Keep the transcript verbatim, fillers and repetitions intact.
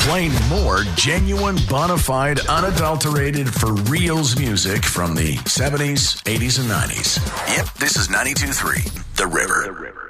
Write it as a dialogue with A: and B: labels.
A: Playing more genuine, bona fide, unadulterated, for reals music from the seventies, eighties, and nineties. Yep, this is ninety-two point three, The River. The River.